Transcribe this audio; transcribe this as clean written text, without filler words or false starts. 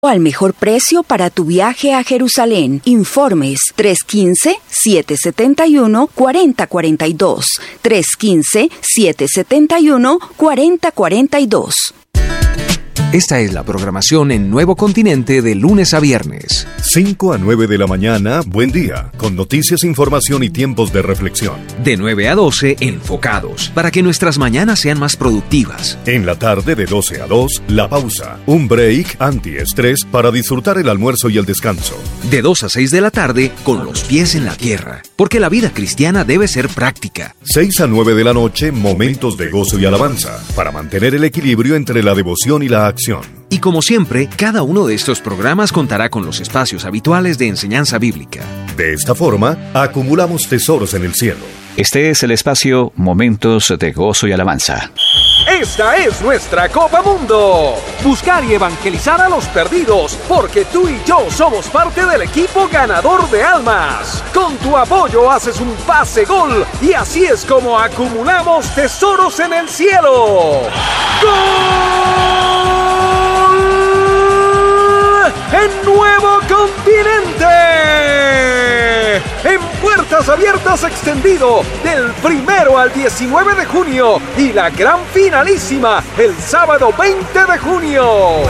al mejor precio para tu viaje a Jerusalén. Informes 315-771-4042. 315-771-4042. Esta es la programación en Nuevo Continente de lunes a viernes. 5 a 9 de la mañana, buen día, con noticias, información y tiempos de reflexión. De 9 a 12, enfocados, para que nuestras mañanas sean más productivas. En la tarde de 12 a 2, la pausa, un break antiestrés para disfrutar el almuerzo y el descanso. De 2 a 6 de la tarde, con los pies en la tierra, porque la vida cristiana debe ser práctica. 6 a 9 de la noche, momentos de gozo y alabanza, para mantener el equilibrio entre la devoción y la acción. Y como siempre, cada uno de estos programas contará con los espacios habituales de enseñanza bíblica. De esta forma, acumulamos tesoros en el cielo. Este es el espacio Momentos de Gozo y Alabanza. Esta es nuestra Copa Mundo. Buscar y evangelizar a los perdidos, porque tú y yo somos parte del equipo ganador de almas. Con tu apoyo haces un pase-gol y así es como acumulamos tesoros en el cielo. ¡Gol! ¡En Nuevo Continente! En Puertas Abiertas extendido del 1 al 19 de junio y la gran finalísima el sábado 20 de junio.